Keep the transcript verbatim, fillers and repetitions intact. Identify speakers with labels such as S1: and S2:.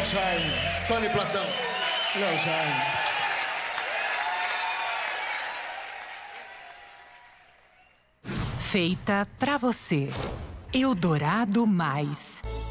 S1: Jaime.
S2: Tony Platão.
S1: Léo Jaime.
S3: Feita pra você. Eldorado Mais.